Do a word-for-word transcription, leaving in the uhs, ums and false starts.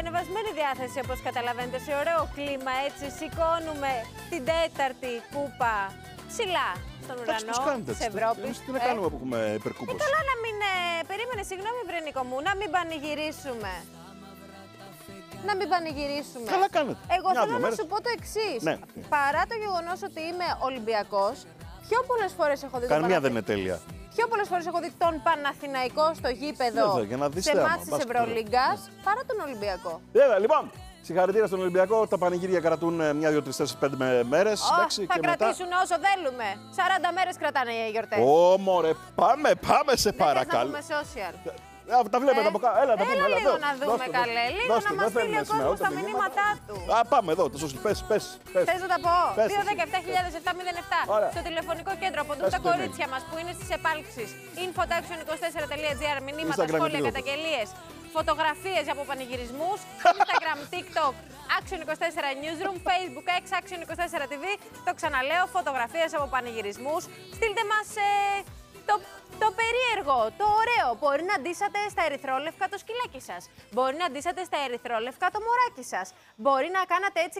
ανεβασμένη διάθεση, όπως καταλαβαίνετε, σε ωραίο κλίμα, έτσι σηκώνουμε την τέταρτη κούπα ψηλά στον ουρανό της Ευρώπης. Τι να κάνουμε που έχουμε υπερκούπωση. Ε, καλά να μην... Ε, περίμενε, συγγνώμη Βρενίκο μου, να μην πανηγυρίσουμε. Να μην πανηγυρίσουμε. Καλά κάνετε. Εγώ Μια, θέλω να μέρες. σου πω το εξής. Ναι. Παρά το γεγονός ότι είμαι Ολυμπιακός, πιο πολλές φορές έχω δει τον Καμία δεν Παναθη- είναι τέλεια. Πιο πολλές φορές έχω δει τον Παναθηναϊκό στο γήπεδο Βέβαια, για να δεις σε θέαμα, μάτς της μπάσκετ. Ευρωλίγκας παρά τον Ολυμπιακό. Βέβαια, λοιπόν, συγχαρητήρια στον Ολυμπιακό. Τα πανηγύρια κρατούν μια, δύο, τρεις, τέσσερις, πέντε μέρες. Ω, εντάξει, θα και κρατήσουν μετά... όσο θέλουμε. σαράντα μέρες κρατάνε οι γιορτές. Ω, μωρέ, πάμε, πάμε σε Δεν θες να παρακαλώ. πούμε social. Α, τα βλέπετε Ε, από κάτω. Έλα, τα πούμε. Έλα Έλα, λίγο δώστε, να δούμε, δώστε, καλέ. δώστε, Λίγο δώστε, να μας δεν στείλει θέλουμε ο σήμερα κόσμος ούτε τα μηνύματά του. Α, πάμε εδώ, το social. Πες, πες, πες. Θες να τα πω. Πες δύο εσύ. ένα επτά χιλιάδες επτακόσια επτά Ωραία. στο τηλεφωνικό κέντρο από Πες τα το email. κορίτσια μας που είναι στις επάλξεις. infotaction είκοσι τέσσερα τελεία τζι άρ, μηνύματα, Instagram σχόλια, και καταγγελίες, φωτογραφίες από πανηγυρισμούς, Instagram, TikTok, Action είκοσι τέσσερα Newsroom, Facebook, X, Action είκοσι τέσσερα τι βι. Το ξαναλέω, φωτογραφίες από πανηγυρισμούς. Στείλτε μας ε, το, το περίεργο, το ωραίο. Μπορεί να ντύσατε στα ερυθρόλευκα το σκυλάκι σας. Μπορεί να ντύσατε στα ερυθρόλευκα το μωράκι σας. Μπορεί να κάνατε έτσι